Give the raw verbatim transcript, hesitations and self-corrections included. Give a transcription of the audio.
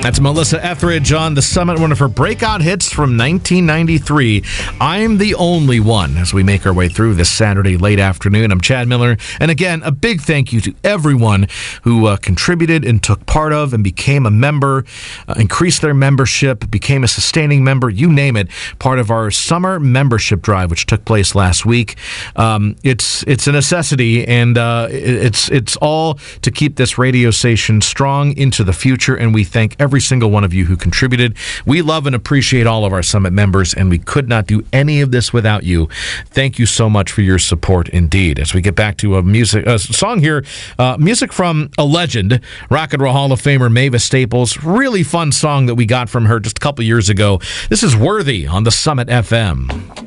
That's Melissa Etheridge on The Summit, one of her breakout hits from nineteen ninety-three, I'm the Only One, as we make our way through this Saturday late afternoon. I'm Chad Miller, and again, a big thank you to everyone who uh, contributed and took part of and became a member, uh, increased their membership, became a sustaining member, you name it, part of our summer membership drive, which took place last week. Um, it's it's a necessity, and uh, it's, it's all to keep this radio station strong into the future, and we thank every single one of you who contributed. We love and appreciate all of our Summit members, and we could not do any of this without you. Thank you so much for your support indeed. As we get back to a music a song here, uh, music from a legend, Rock and Roll Hall of Famer Mavis Staples. Really fun song that we got from her just a couple years ago. This is Worthy on the Summit F M.